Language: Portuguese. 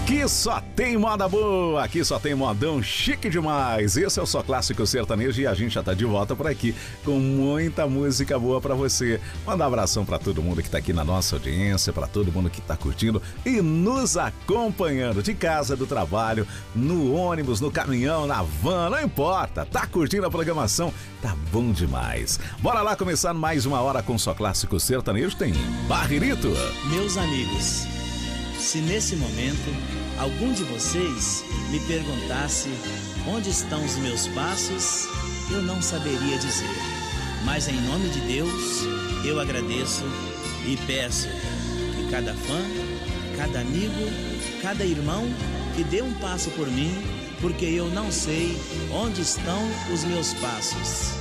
Aqui só tem moda boa, aqui só tem modão chique demais. Esse é o Só Clássico Sertanejo e a gente já tá de volta por aqui com muita música boa pra você. Manda um abração pra todo mundo que tá aqui na nossa audiência, pra todo mundo que tá curtindo e nos acompanhando de casa, do trabalho, no ônibus, no caminhão, na van, não importa. Tá curtindo a programação? Tá bom demais. Bora lá começar mais uma hora com Só Clássico Sertanejo. Tem Barrerito. Meus amigos, se nesse momento algum de vocês me perguntasse onde estão os meus passos, eu não saberia dizer. Mas em nome de Deus, eu agradeço e peço que cada fã, cada amigo, cada irmão que dê um passo por mim, porque eu não sei onde estão os meus passos.